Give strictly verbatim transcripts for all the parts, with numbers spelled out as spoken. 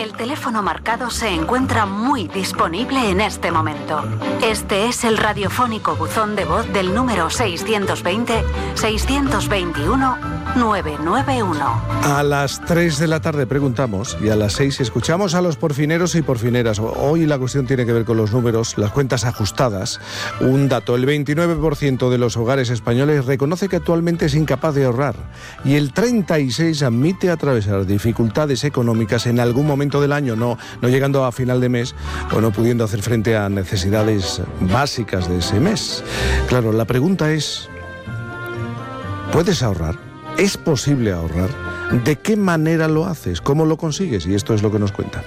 El teléfono marcado se encuentra muy disponible en este momento. Este es el radiofónico buzón de voz del número seiscientos veinte, seiscientos veintiuno, novecientos noventa y uno. A las tres de la tarde preguntamos y a las seis escuchamos a los porfineros y porfineras. Hoy la cuestión tiene que ver con los números, las cuentas ajustadas. Un dato, el veintinueve por ciento de los hogares españoles reconoce que actualmente es incapaz de ahorrar y el treinta y seis por ciento admite atravesar dificultades económicas en algún momento del año, no, no llegando a final de mes o no pudiendo hacer frente a necesidades básicas de ese mes. Claro, la pregunta es, ¿puedes ahorrar? ¿Es posible ahorrar? ¿De qué manera lo haces? ¿Cómo lo consigues? Y esto es lo que nos cuentan.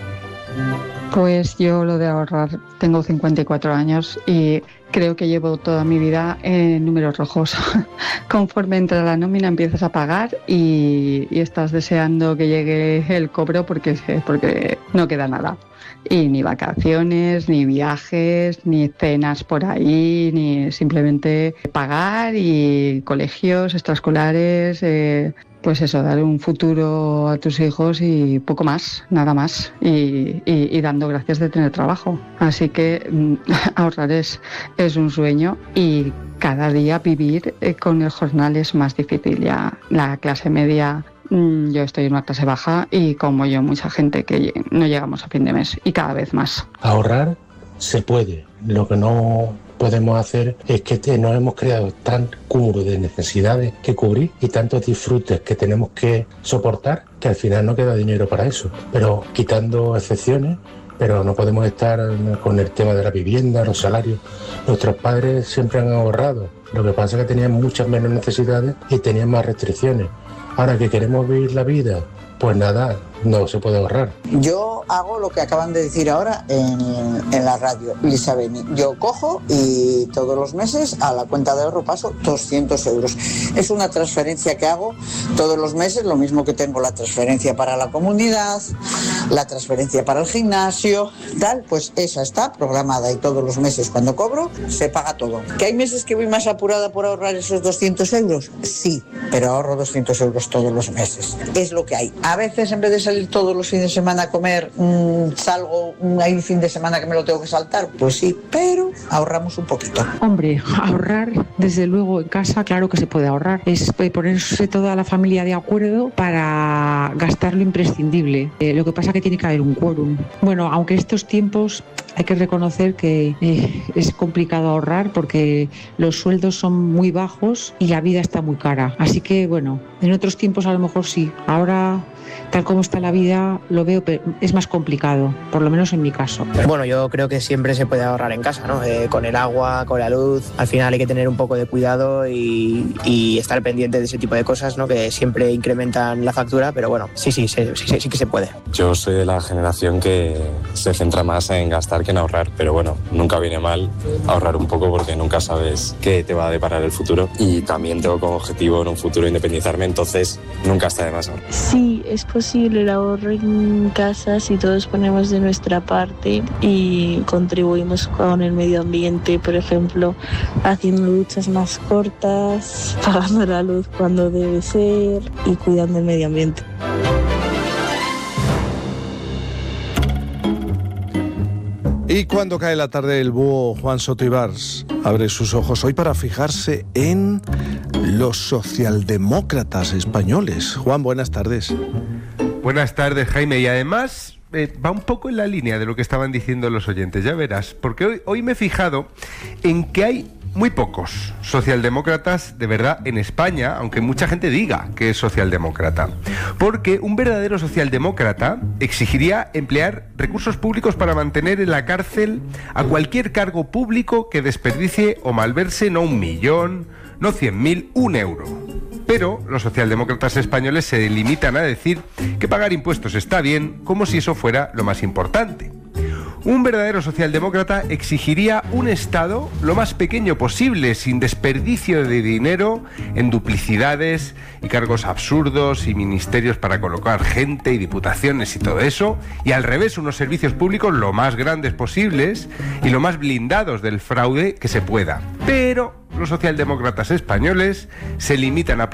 Pues yo lo de ahorrar, tengo cincuenta y cuatro años y creo que llevo toda mi vida en números rojos. Conforme entra la nómina empiezas a pagar y, y estás deseando que llegue el cobro porque, porque no queda nada. Y ni vacaciones, ni viajes, ni cenas por ahí, ni simplemente pagar y colegios extraescolares, eh, pues eso, dar un futuro a tus hijos y poco más, nada más, y, y, y dando gracias de tener trabajo. Así que mm, ahorrar es, es un sueño y cada día vivir eh, con el jornal es más difícil. Ya la clase media, mm, yo estoy en una clase baja y como yo mucha gente que no llegamos a fin de mes y cada vez más. Ahorrar se puede, lo que no podemos hacer es que te, nos hemos creado tan cúmulo de necesidades que cubrir y tantos disfrutes que tenemos que soportar que al final no queda dinero para eso, pero quitando excepciones. Pero no podemos estar con el tema de la vivienda, los salarios. Nuestros padres siempre han ahorrado, lo que pasa es que tenían muchas menos necesidades y tenían más restricciones. Ahora que queremos vivir la vida, pues nada, no se puede ahorrar. Yo hago lo que acaban de decir ahora en, en la radio, Lisa Beni. Yo cojo y todos los meses a la cuenta de ahorro paso doscientos euros. Es una transferencia que hago todos los meses, lo mismo que tengo la transferencia para la comunidad, la transferencia para el gimnasio, tal, pues esa está programada y todos los meses cuando cobro se paga todo. ¿Que hay meses que voy más apurada por ahorrar esos doscientos euros? Sí, pero ahorro doscientos euros todos los meses. Es lo que hay. A veces en vez de salir todos los fines de semana a comer, mmm, salgo, mmm, hay un fin de semana que me lo tengo que saltar, pues sí, pero ahorramos un poquito. Hombre, ahorrar, desde luego en casa, claro que se puede ahorrar. Es ponerse toda la familia de acuerdo para gastar lo imprescindible. Eh, lo que pasa es que tiene que haber un quórum. Bueno, aunque estos tiempos hay que reconocer que eh, es complicado ahorrar porque los sueldos son muy bajos y la vida está muy cara. Así que, bueno, en otros tiempos a lo mejor sí. Ahora, tal como está la vida, lo veo, pero es más complicado, por lo menos en mi caso. Bueno, yo creo que siempre se puede ahorrar en casa, ¿no? Eh, con el agua, con la luz, al final hay que tener un poco de cuidado y, y estar pendiente de ese tipo de cosas, ¿no? Que siempre incrementan la factura, pero bueno, sí, sí, sí, sí, sí, sí que se puede. Yo soy de la generación que se centra más en gastar que en ahorrar, pero bueno, nunca viene mal ahorrar un poco porque nunca sabes qué te va a deparar el futuro y también tengo como objetivo en un futuro independizarme, entonces nunca está de más ahorrar. Sí, es posible el ahorro en casa si todos ponemos de nuestra parte y contribuimos con el medio ambiente, por ejemplo, haciendo duchas más cortas, pagando la luz cuando debe ser y cuidando el medio ambiente. Y cuando cae la tarde, el búho Juan Soto Ibars abre sus ojos hoy para fijarse en los socialdemócratas españoles. Juan, buenas tardes. Buenas tardes, Jaime. Y además eh, va un poco en la línea de lo que estaban diciendo los oyentes, ya verás. Porque hoy, hoy me he fijado en que hay muy pocos socialdemócratas de verdad en España, aunque mucha gente diga que es socialdemócrata. Porque un verdadero socialdemócrata exigiría emplear recursos públicos para mantener en la cárcel a cualquier cargo público que desperdicie o malverse no un millón, no cien mil, un euro. Pero los socialdemócratas españoles se limitan a decir que pagar impuestos está bien, como si eso fuera lo más importante. Un verdadero socialdemócrata exigiría un Estado lo más pequeño posible, sin desperdicio de dinero en duplicidades y cargos absurdos y ministerios para colocar gente y diputaciones y todo eso, y al revés, unos servicios públicos lo más grandes posibles y lo más blindados del fraude que se pueda. Pero los socialdemócratas españoles se limitan a